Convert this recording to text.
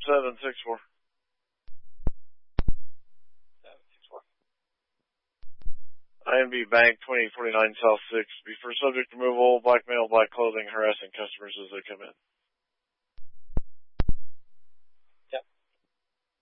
764. 764. INB Bank, 2049 South 6. Be for subject removal, black male, black clothing, harassing customers as they come in.